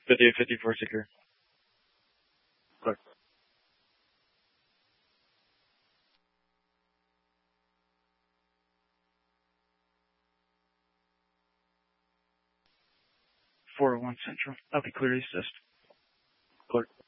5854 secure. Clear. 401 Central. I'll be clear to assist. Clear.